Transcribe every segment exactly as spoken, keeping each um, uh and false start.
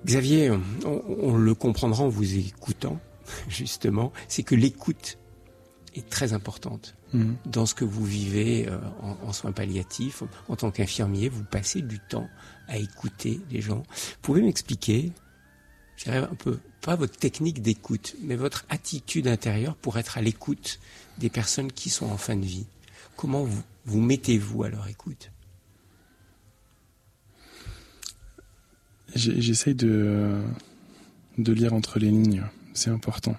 Xavier, on, on le comprendra en vous écoutant, justement, c'est que l'écoute est très importante. Mmh. Dans ce que vous vivez euh, en, en soins palliatifs, en tant qu'infirmier, vous passez du temps à écouter les gens. Vous pouvez m'expliquer, je dirais un peu, pas votre technique d'écoute, mais votre attitude intérieure pour être à l'écoute des personnes qui sont en fin de vie. Comment vous, vous mettez-vous à leur écoute ? J'essaye de, de lire entre les lignes, c'est important.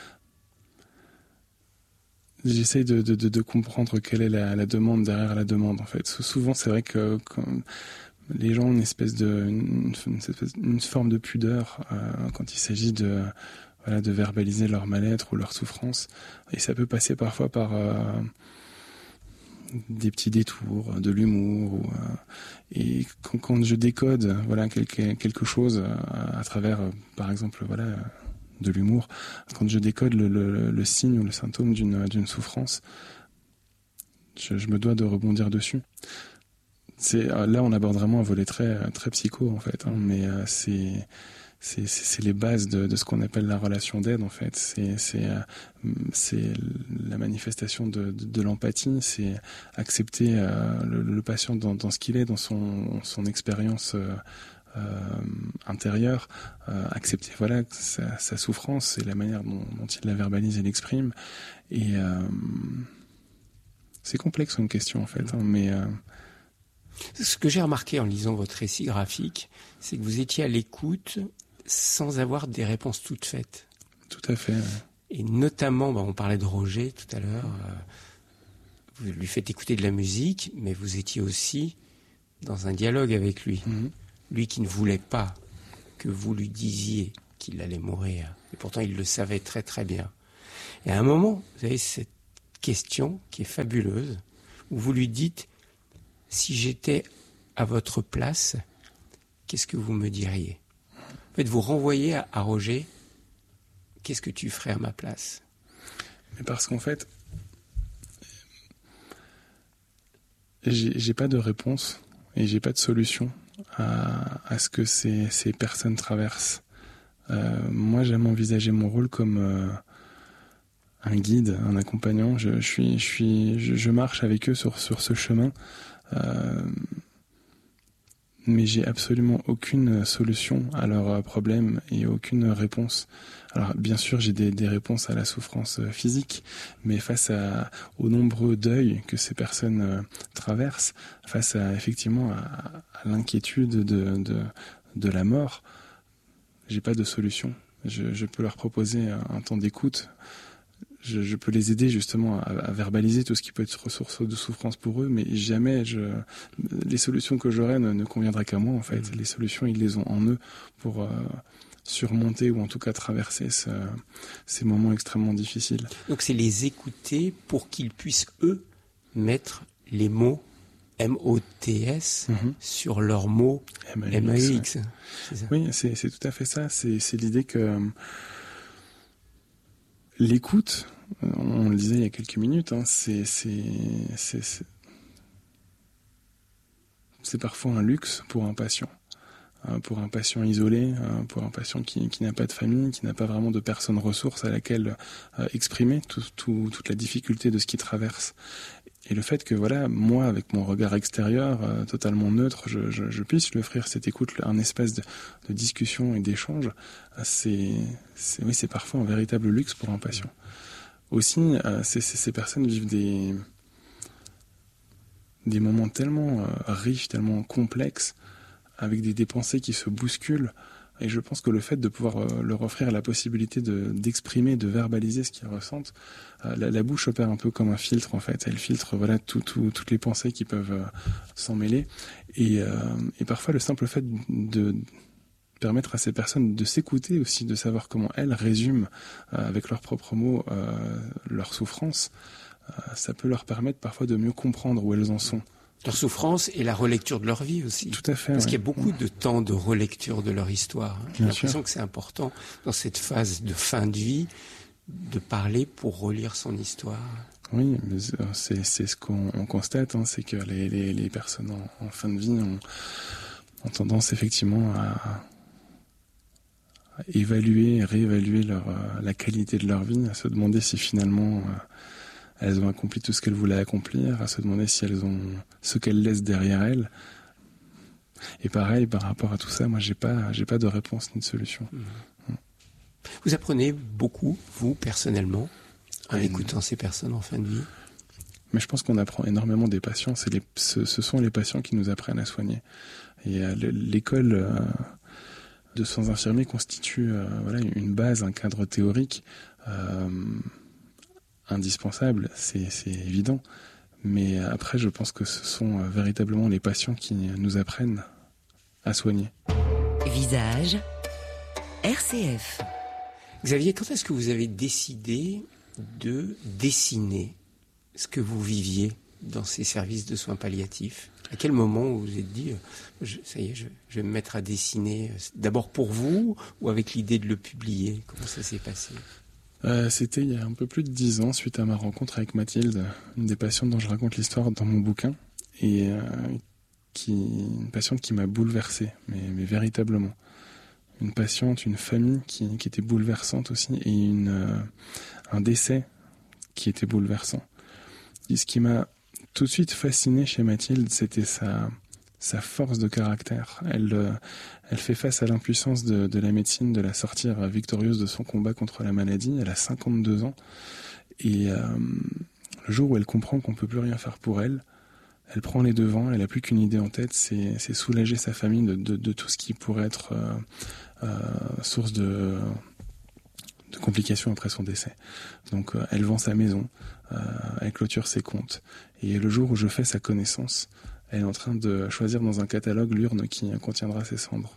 J'essaye de, de, de, de comprendre quelle est la, la demande derrière la demande, en fait. Souvent, c'est vrai que quand les gens ont une espèce de, une, une, espèce, une forme de pudeur euh, quand il s'agit de, voilà, de verbaliser leur mal-être ou leur souffrance. Et ça peut passer parfois par euh, des petits détours, de l'humour. Ou, euh, et quand, quand je décode voilà, quelque, quelque chose à, à travers, euh, par exemple, voilà... de l'humour, quand je décode le, le, le signe ou le symptôme d'une, d'une souffrance, je, je me dois de rebondir dessus. C'est, là, on aborde vraiment un volet très, très psycho, en fait, hein, mais euh, c'est, c'est, c'est, c'est les bases de, de ce qu'on appelle la relation d'aide, en fait. C'est, c'est, euh, c'est la manifestation de, de, de l'empathie, c'est accepter euh, le, le patient dans, dans ce qu'il est, dans son, son expérience euh, Euh, intérieur, euh, accepter voilà sa, sa souffrance et la manière dont, dont il la verbalise et l'exprime. Et euh, c'est complexe comme question en fait, hein, mais euh... ce que j'ai remarqué en lisant votre récit graphique, c'est que vous étiez à l'écoute sans avoir des réponses toutes faites. Tout à fait. Ouais. Et notamment, bah, on parlait de Roger tout à l'heure. Euh, vous lui faites écouter de la musique, mais vous étiez aussi dans un dialogue avec lui. Mm-hmm. Lui qui ne voulait pas que vous lui disiez qu'il allait mourir. Et pourtant, il le savait très très bien. Et à un moment, vous avez cette question qui est fabuleuse, où vous lui dites, si j'étais à votre place, qu'est-ce que vous me diriez ? En fait, vous renvoyez à, à Roger, qu'est-ce que tu ferais à ma place ? Mais parce qu'en fait, j'ai, j'ai pas de réponse et j'ai pas de solution À, à ce que ces, ces personnes traversent. Euh, moi, j'aime envisager mon rôle comme euh, un guide, un accompagnant. Je, je, suis, je, suis, je, je marche avec eux sur, sur ce chemin, euh, mais j'ai absolument aucune solution à leurs problèmes et aucune réponse. Alors, bien sûr, j'ai des, des réponses à la souffrance physique, mais face à, aux nombreux deuils que ces personnes euh, traversent, face à, effectivement, à, à l'inquiétude de, de, de la mort, j'ai pas de solution. Je, je peux leur proposer un, un temps d'écoute. Je, je peux les aider justement à, à verbaliser tout ce qui peut être source de souffrance pour eux, mais jamais je, les solutions que j'aurai ne, ne conviendraient qu'à moi, en fait. Mmh. Les solutions, ils les ont en eux pour... Euh, surmonter ou en tout cas traverser ce, ces moments extrêmement difficiles. Donc c'est les écouter pour qu'ils puissent eux mettre les mots M O T S mm-hmm. sur leurs mots M A X. C'est ça. Oui, c'est, c'est tout à fait ça. C'est, c'est l'idée que euh, l'écoute, on le disait il y a quelques minutes, hein, c'est, c'est, c'est, c'est, c'est parfois un luxe pour un patient. Pour un patient isolé, pour un patient qui, qui n'a pas de famille, qui n'a pas vraiment de personne ressource à laquelle euh, exprimer tout, tout, toute la difficulté de ce qu'il traverse. Et le fait que, voilà, moi, avec mon regard extérieur, euh, totalement neutre, je, je, je puisse lui offrir cette écoute, un espace de, de discussion et d'échange, c'est, c'est, oui, c'est parfois un véritable luxe pour un patient. Aussi, euh, c'est, c'est, ces personnes vivent des, des moments tellement euh, riches, tellement complexes, avec des, des pensées qui se bousculent. Et je pense que le fait de pouvoir euh, leur offrir la possibilité de, d'exprimer, de verbaliser ce qu'ils ressentent, euh, la, la bouche opère un peu comme un filtre, en fait. Elle filtre voilà, tout, tout, toutes les pensées qui peuvent euh, s'en mêler. Et, euh, et parfois, le simple fait de permettre à ces personnes de s'écouter aussi, de savoir comment elles résument, euh, avec leurs propres mots, euh, leur souffrance, euh, ça peut leur permettre parfois de mieux comprendre où elles en sont. Leur souffrance et la relecture de leur vie aussi. Tout à fait. Parce ouais. qu'il y a beaucoup de temps de relecture de leur histoire. J'ai Bien l'impression sûr. que c'est important, dans cette phase de fin de vie, de parler pour relire son histoire. Oui, mais c'est, c'est ce qu'on on constate, hein, c'est que les, les, les personnes en, en fin de vie ont, ont tendance effectivement à, évaluer, réévaluer leur, euh, la qualité de leur vie, à se demander si finalement euh, elles ont accompli tout ce qu'elles voulaient accomplir, à se demander si elles ont ce qu'elles laissent derrière elles. Et pareil, par rapport à tout ça, moi, j'ai pas, j'ai pas de réponse ni de solution. Mmh. Vous apprenez beaucoup, vous, personnellement, en ouais, écoutant ces personnes en fin de vie? Mais je pense qu'on apprend énormément des patients. C'est les, ce, ce sont les patients qui nous apprennent à soigner. Et euh, l'école euh, de soins infirmiers constitue euh, voilà, une base, un cadre théorique euh, indispensable, c'est, c'est évident. Mais après, je pense que ce sont euh, véritablement les patients qui nous apprennent à soigner. Visage, R C F. Xavier, quand est-ce que vous avez décidé de dessiner ce que vous viviez dans ces services de soins palliatifs? À quel moment vous vous êtes dit, je, ça y est, je, je vais me mettre à dessiner, d'abord pour vous ou avec l'idée de le publier? Comment ça s'est passé? euh, C'était il y a un peu plus de dix ans, suite à ma rencontre avec Mathilde, une des patientes dont je raconte l'histoire dans mon bouquin, et euh, qui, une patiente qui m'a bouleversé, mais, mais véritablement. Une patiente, une famille qui, qui était bouleversante aussi, et une, euh, un décès qui était bouleversant. Et ce qui m'a tout de suite fasciné chez Mathilde, c'était sa, sa force de caractère. Elle, euh, elle fait face à l'impuissance de, de la médecine de la sortir victorieuse de son combat contre la maladie. Elle a cinquante-deux ans. Et euh, le jour où elle comprend qu'on ne peut plus rien faire pour elle, elle prend les devants. Elle n'a plus qu'une idée en tête, c'est, c'est soulager sa famille de, de, de tout ce qui pourrait être euh, euh, source de... de complications après son décès. Donc euh, elle vend sa maison, euh, elle clôture ses comptes. Et le jour où je fais sa connaissance, elle est en train de choisir dans un catalogue l'urne qui contiendra ses cendres.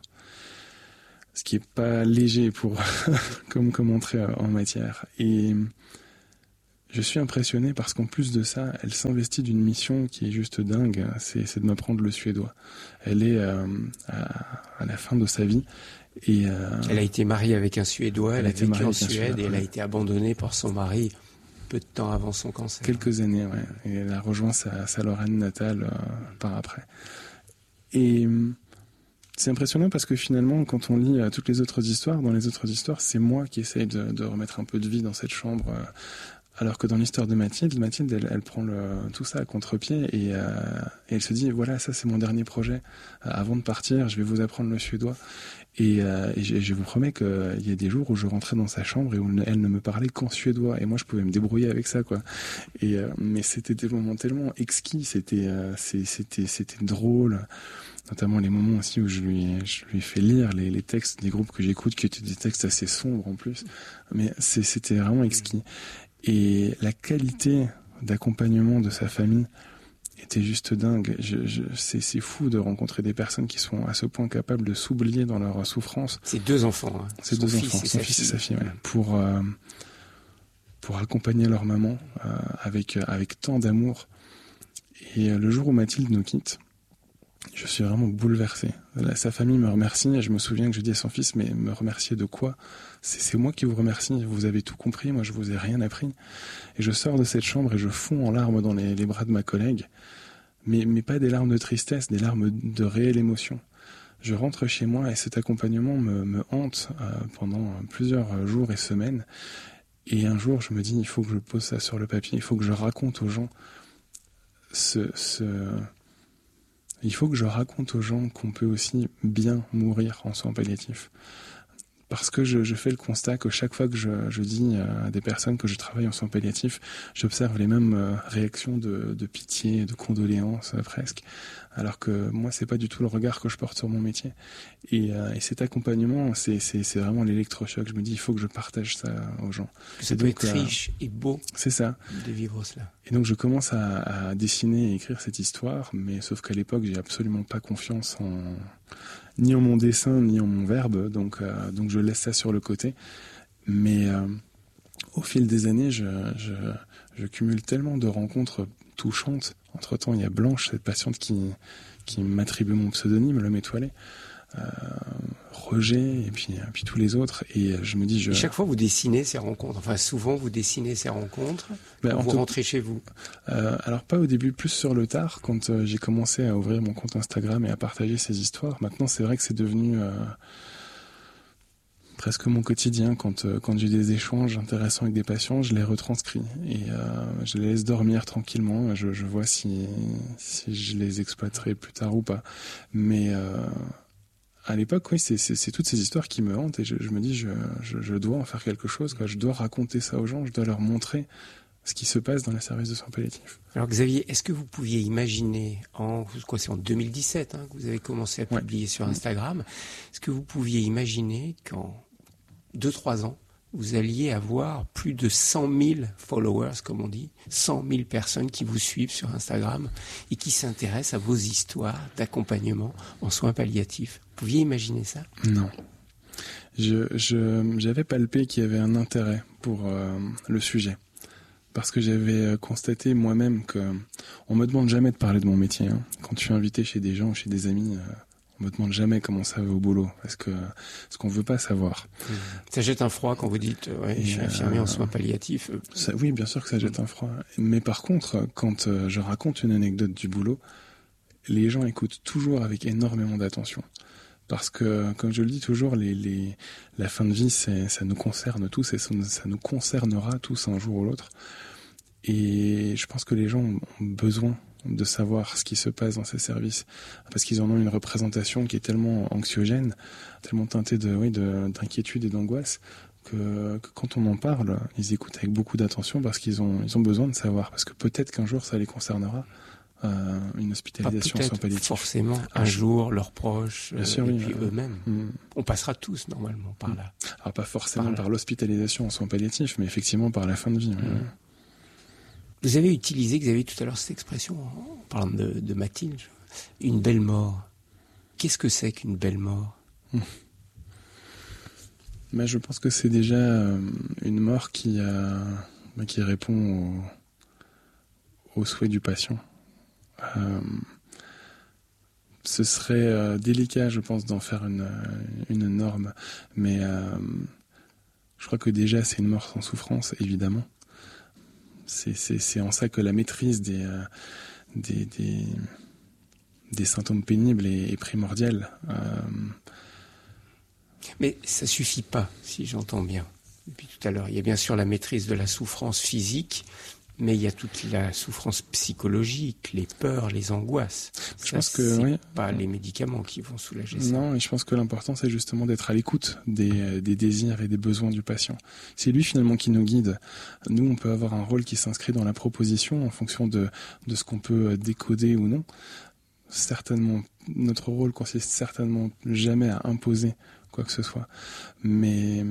Ce qui est pas léger pour comme, comme entrée en matière. Et je suis impressionné parce qu'en plus de ça, elle s'investit d'une mission qui est juste dingue, c'est, c'est de m'apprendre le suédois. Elle est euh, à, à la fin de sa vie. Et euh, elle a été mariée avec un Suédois, elle, elle a vécu en Suède Suède, et elle ouais. a été abandonnée par son mari peu de temps avant son cancer. Quelques années, ouais. Et elle a rejoint sa, sa Lorraine natale euh, par après. Et c'est impressionnant parce que finalement, quand on lit euh, toutes les autres histoires, dans les autres histoires, c'est moi qui essaye de, de remettre un peu de vie dans cette chambre. Euh, alors que dans l'histoire de Mathilde, Mathilde, elle, elle prend le, tout ça à contre-pied et, euh, et elle se dit, voilà, ça c'est mon dernier projet. Euh, avant de partir, je vais vous apprendre le suédois. Et, euh, et je, je vous promets qu'il y a des jours où je rentrais dans sa chambre et où elle ne me parlait qu'en suédois. Et moi, je pouvais me débrouiller avec ça, quoi. Et, euh, mais c'était des moments tellement exquis, c'était, euh, c'est, c'était, c'était drôle. Notamment les moments aussi où je lui, je lui ai fait lire les, les textes des groupes que j'écoute, qui étaient des textes assez sombres en plus. Mais c'est, c'était vraiment exquis. Et la qualité d'accompagnement de sa famille était juste dingue. Je, je, c'est, c'est fou de rencontrer des personnes qui sont à ce point capables de s'oublier dans leur souffrance. C'est deux enfants. Hein. C'est deux enfants, son fils et sa fille, ouais, pour euh, pour accompagner leur maman euh, avec avec tant d'amour. Et euh, le jour où Mathilde nous quitte, je suis vraiment bouleversé. Là, sa famille me remercie et je me souviens que je dis à son fils, mais me remercier de quoi ? c'est, c'est moi qui vous remercie, vous avez tout compris, moi je vous ai rien appris. Et je sors de cette chambre et je fonds en larmes dans les, les bras de ma collègue, mais, mais pas des larmes de tristesse, des larmes de réelle émotion. Je rentre chez moi et cet accompagnement me, me hante euh, pendant plusieurs jours et semaines. Et un jour, je me dis, il faut que je pose ça sur le papier, il faut que je raconte aux gens ce... ce Il faut que je raconte aux gens qu'on peut aussi bien mourir en soins palliatifs. Parce que je, je fais le constat que chaque fois que je, je dis à des personnes que je travaille en soins palliatifs, j'observe les mêmes réactions de, de pitié, de condoléances presque. Alors que moi, c'est pas du tout le regard que je porte sur mon métier. Et, euh, et cet accompagnement, c'est, c'est, c'est vraiment l'électrochoc. Je me dis, il faut que je partage ça aux gens. Ça peut être riche et beau. C'est ça. De vivre cela. Et donc, je commence à, à dessiner et écrire cette histoire, mais sauf qu'à l'époque, j'ai absolument pas confiance en, ni en mon dessin, ni en mon verbe. Donc, euh, donc je laisse ça sur le côté. Mais euh, au fil des années, je, je, je cumule tellement de rencontres touchantes. Entre-temps, il y a Blanche, cette patiente qui, qui m'attribue mon pseudonyme, l'homme étoilé, euh, Roger, et puis, et puis tous les autres. Et je me dis... Je... Et chaque fois, vous dessinez ces rencontres. Enfin, souvent, vous dessinez ces rencontres. Ben, vous tout... rentrez chez vous. Euh, alors, pas au début, plus sur le tard, quand euh, j'ai commencé à ouvrir mon compte Instagram et à partager ces histoires. Maintenant, c'est vrai que c'est devenu... Euh... presque mon quotidien. Quand, euh, quand j'ai des échanges intéressants avec des patients, je les retranscris et euh, je les laisse dormir tranquillement. Je, je vois si, si je les exploiterai plus tard ou pas. Mais euh, à l'époque, oui, c'est, c'est, c'est toutes ces histoires qui me hantent et je, je me dis, je, je, je dois en faire quelque chose, quoi. Je dois raconter ça aux gens, je dois leur montrer ce qui se passe dans les services de soins palliatifs. Alors Xavier, est-ce que vous pouviez imaginer, en, quoi, c'est en deux mille dix-sept hein, que vous avez commencé à publier ouais. sur Instagram, est-ce que vous pouviez imaginer qu'en deux trois ans, vous alliez avoir plus de cent mille followers, comme on dit, cent mille personnes qui vous suivent sur Instagram et qui s'intéressent à vos histoires d'accompagnement en soins palliatifs? Vous pouviez imaginer ça? Non. Je, je, j'avais palpé qu'il y avait un intérêt pour euh, le sujet. Parce que j'avais constaté moi-même que on me demande jamais de parler de mon métier. Hein. Quand je suis invité chez des gens ou chez des amis, euh, on me demande jamais comment ça va au boulot, parce que ce qu'on veut pas savoir. Mmh. Ça jette un froid quand vous dites euh, ouais, je suis infirmier euh, en soins palliatifs. Euh. Ça, oui, bien sûr que ça jette mmh. un froid. Mais par contre, quand euh, je raconte une anecdote du boulot, les gens écoutent toujours avec énormément d'attention. Parce que, comme je le dis toujours, les, les, la fin de vie, c'est, ça nous concerne tous et ça, ça nous concernera tous un jour ou l'autre. Et je pense que les gens ont besoin de savoir ce qui se passe dans ces services, parce qu'ils en ont une représentation qui est tellement anxiogène, tellement teintée de, oui, de, d'inquiétude et d'angoisse, que, que quand on en parle, ils écoutent avec beaucoup d'attention parce qu'ils ont, ils ont besoin de savoir, parce que peut-être qu'un jour ça les concernera. Euh, une hospitalisation sans palliatif. Forcément, un jour, leurs proches, euh, sûr, et oui, puis euh, eux-mêmes. Mm. On passera tous, normalement, par là. Alors, pas forcément par, par l'hospitalisation en soins palliatifs, mais effectivement par la fin de vie. Mm. Oui. Vous avez utilisé, Xavier, tout à l'heure cette expression, en parlant de, de Mathilde, une belle mort. Qu'est-ce que c'est qu'une belle mort? mm. Mais je pense que c'est déjà euh, une mort qui, a, qui répond au, au souhait du patient. Euh, ce serait euh, délicat, je pense, d'en faire une, une norme, mais euh, je crois que déjà c'est une mort sans souffrance, évidemment. C'est, c'est, c'est en ça que la maîtrise des, euh, des, des, des symptômes pénibles est, est primordiale. Euh... Mais ça suffit pas, si j'entends bien. Depuis tout à l'heure, il y a bien sûr la maîtrise de la souffrance physique, mais il y a toute la souffrance psychologique, les peurs, les angoisses. Je ça, pense que c'est oui. pas les médicaments qui vont soulager ça. Non, et je pense que l'important, c'est justement d'être à l'écoute des, des désirs et des besoins du patient. C'est lui finalement qui nous guide. Nous, on peut avoir un rôle qui s'inscrit dans la proposition en fonction de, de ce qu'on peut décoder ou non. Certainement, notre rôle consiste certainement jamais à imposer quoi que ce soit. Mais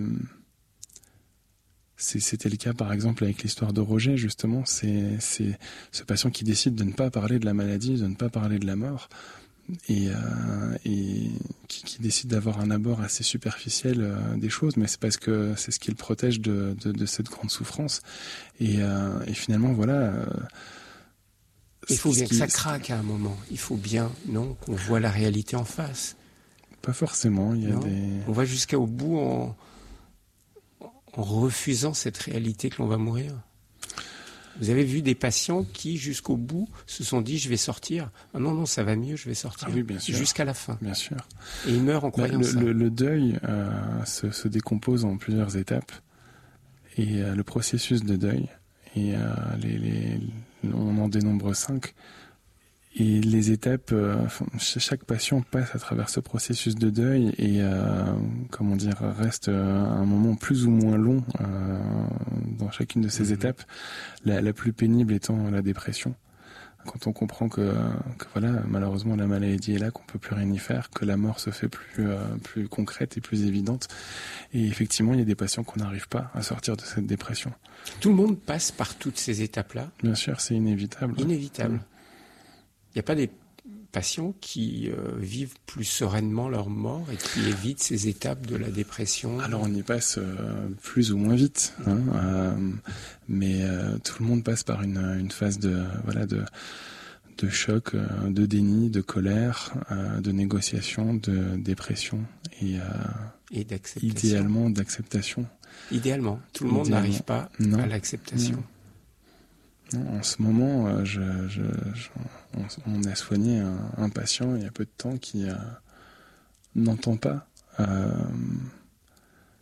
c'était le cas, par exemple, avec l'histoire de Roger, justement. C'est, c'est ce patient qui décide de ne pas parler de la maladie, de ne pas parler de la mort, et, euh, et qui, qui décide d'avoir un abord assez superficiel euh, des choses, mais c'est parce que c'est ce qui le protège de, de, de cette grande souffrance. Et, euh, et finalement, voilà... Euh, il faut bien que ça craque à un moment. Il faut bien, non, qu'on voit la réalité en face. Pas forcément. Il y a des... On va jusqu'au bout en... en refusant cette réalité que l'on va mourir. Vous avez vu des patients qui, jusqu'au bout, se sont dit « je vais sortir ». Ah non, non, ça va mieux, je vais sortir. Ah oui, bien sûr. Jusqu'à la fin. Bien sûr. Et ils meurent en croyant le, ça. Le, le deuil euh, se, se décompose en plusieurs étapes. Et euh, le processus de deuil, et, euh, les, les, on en dénombre cinq. Et les étapes, euh, chaque patient passe à travers ce processus de deuil et, euh, comment dire, reste euh, un moment plus ou moins long euh, dans chacune de ces mmh. étapes. La, la plus pénible étant la dépression. Quand on comprend que, que voilà, malheureusement la maladie est là, qu'on peut plus rien y faire, que la mort se fait plus, euh, plus concrète et plus évidente. Et effectivement, il y a des patients qu'on n'arrive pas à sortir de cette dépression. Tout le monde passe par toutes ces étapes-là. Bien sûr, c'est inévitable. Inévitable. Mmh. Il n'y a pas des patients qui euh, vivent plus sereinement leur mort et qui évitent ces étapes de la dépression? Alors on y passe euh, plus ou moins vite, hein, euh, mais euh, tout le monde passe par une, une phase de, voilà, de, de choc, euh, de déni, de colère, euh, de négociation, de dépression et, euh, et d'acceptation. Idéalement d'acceptation. Idéalement, tout le monde Idéalement. n'arrive pas non. à l'acceptation. Non. Non, en ce moment, euh, je, je, je, on, on a soigné un, un patient il y a peu de temps qui euh, n'entend pas euh,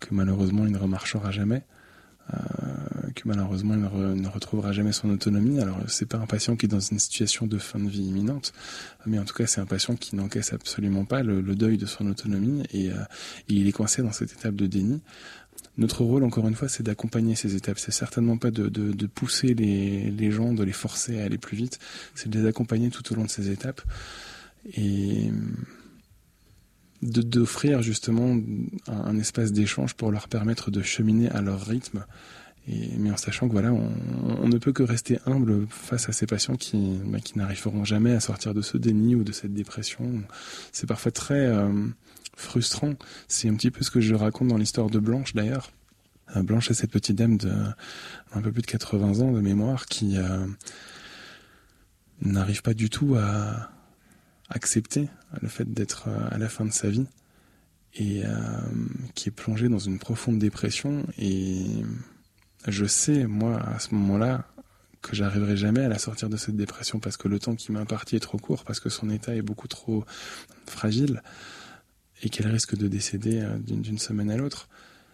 que malheureusement il ne remarchera jamais, euh, que malheureusement il ne, re, ne retrouvera jamais son autonomie. Alors c'est pas un patient qui est dans une situation de fin de vie imminente, mais en tout cas c'est un patient qui n'encaisse absolument pas le, le deuil de son autonomie et, euh, et il est coincé dans cette étape de déni. Notre rôle, encore une fois, c'est d'accompagner ces étapes. C'est certainement pas de, de, de pousser les, les gens, de les forcer à aller plus vite. C'est de les accompagner tout au long de ces étapes et de, d'offrir justement un, un espace d'échange pour leur permettre de cheminer à leur rythme. Et, mais en sachant que voilà, on, on ne peut que rester humble face à ces patients qui, bah, qui n'arriveront jamais à sortir de ce déni ou de cette dépression. C'est parfois très euh, frustrant. C'est un petit peu ce que je raconte dans l'histoire de Blanche d'ailleurs. Euh, Blanche est cette petite dame de un peu plus de quatre-vingts ans de mémoire qui euh, n'arrive pas du tout à accepter le fait d'être à la fin de sa vie et euh, qui est plongée dans une profonde dépression. Et je sais, moi, à ce moment-là, que j'arriverai jamais à la sortir de cette dépression parce que le temps qui m'est imparti est trop court, parce que son état est beaucoup trop fragile et qu'elle risque de décéder d'une, d'une semaine à l'autre.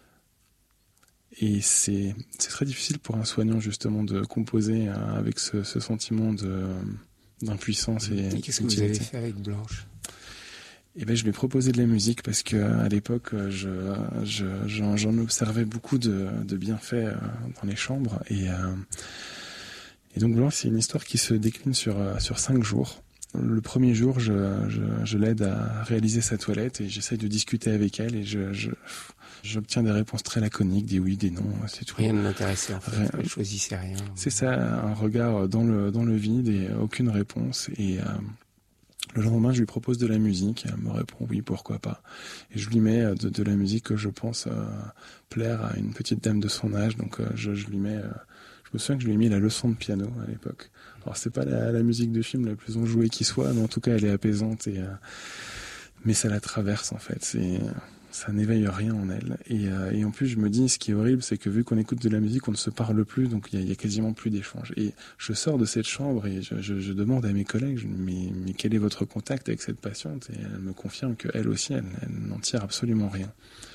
Et c'est, c'est très difficile pour un soignant, justement, de composer avec ce, ce sentiment de, d'impuissance. Et, et qu'est-ce que vous avez fait avec Blanche ? Eh ben, je lui ai proposé de la musique parce que à l'époque, je, je, j'en, j'en observais beaucoup de, de bienfaits dans les chambres. Et, euh, et donc, Blanche, c'est une histoire qui se décline sur, sur cinq jours. Le premier jour, je, je, je l'aide à réaliser sa toilette et j'essaye de discuter avec elle et je, je, j'obtiens des réponses très laconiques, des oui, des non, c'est tout. Rien ne m'intéressait en fait, elle choisissait rien. C'est ça, un regard dans le, dans le vide et aucune réponse. Et... Euh, Le lendemain, je lui propose de la musique. Elle me répond oui, pourquoi pas. Et je lui mets de, de la musique que je pense euh, plaire à une petite dame de son âge. Donc, euh, je, je lui mets. Euh, je me souviens que je lui ai mis la leçon de piano à l'époque. Alors, c'est pas la, la musique de film la plus enjouée qui soit, mais en tout cas, elle est apaisante. Et, euh, mais ça la traverse en fait. C'est ça n'éveille rien en elle. Et, euh, et en plus, je me dis, ce qui est horrible, c'est que vu qu'on écoute de la musique, on ne se parle plus, donc il y, y a quasiment plus d'échange. Et je sors de cette chambre et je, je, je demande à mes collègues, je, mais, mais quel est votre contact avec cette patiente ? Et elle me confirme qu'elle aussi, elle, elle n'en tire absolument rien.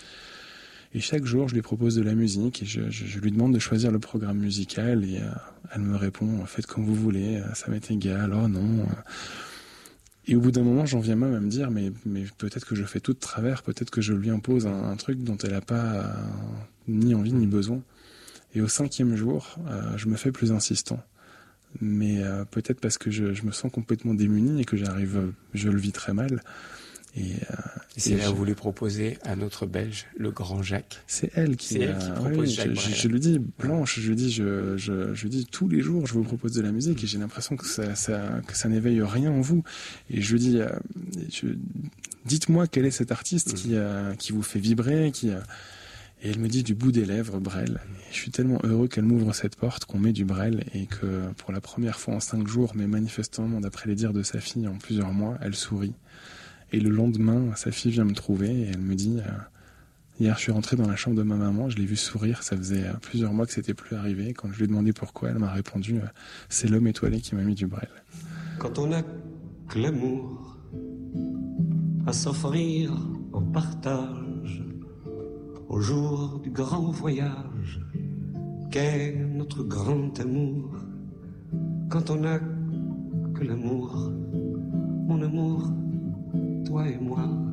Et chaque jour, je lui propose de la musique et je, je, je lui demande de choisir le programme musical et euh, elle me répond, faites comme vous voulez, ça m'est égal, oh non... Euh, Et au bout d'un moment, j'en viens même à me dire, mais, mais peut-être que je fais tout de travers, peut-être que je lui impose un, un truc dont elle n'a pas euh, ni envie ni besoin. Et au cinquième jour, euh, je me fais plus insistant. Mais euh, peut-être parce que je, je me sens complètement démuni et que j'arrive, je le vis très mal. Et, euh, et c'est et là je... où vous lui proposez à notre Belge, le grand Jacques. C'est elle qui, c'est elle qui propose oui, Jacques je, je, je lui dis, Blanche, je lui dis, je, je, je lui dis tous les jours, je vous propose de la musique et j'ai l'impression que ça, ça, que ça n'éveille rien en vous. Et je lui dis, euh, je, dites-moi quel est cet artiste mmh. qui, euh, qui vous fait vibrer, qui euh... Et elle me dit du bout des lèvres, Brel. Et je suis tellement heureux qu'elle m'ouvre cette porte, qu'on met du Brel et que pour la première fois en cinq jours, mais manifestement, d'après les dires de sa fille, en plusieurs mois, elle sourit. Et le lendemain, sa fille vient me trouver et elle me dit euh, hier, je suis rentré dans la chambre de ma maman, je l'ai vue sourire, ça faisait euh, plusieurs mois que c'était plus arrivé. Quand je lui ai demandé pourquoi, elle m'a répondu euh, c'est l'homme étoilé qui m'a mis du Brel. Quand on a que l'amour à s'offrir en partage au jour du grand voyage qu'est notre grand amour, quand on a que l'amour, mon amour, toi et moi,